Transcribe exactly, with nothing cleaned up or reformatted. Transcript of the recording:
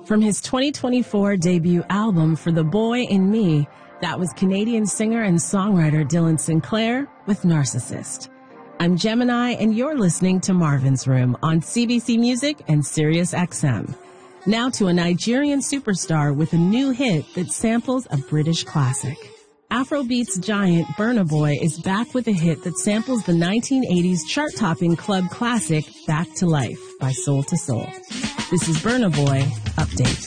From his twenty twenty-four debut album For the Boy in Me, that was Canadian singer and songwriter Dylan Sinclair with Narcissist. I'm Gemini, and you're listening to Marvin's Room on C B C Music and Sirius X M. Now to a Nigerian superstar with a new hit that samples a British classic. Afrobeats giant Burna Boy is back with a hit that samples the nineteen eighties chart-topping club classic Back to Life by Soul to Soul. This is Burna Boy Update.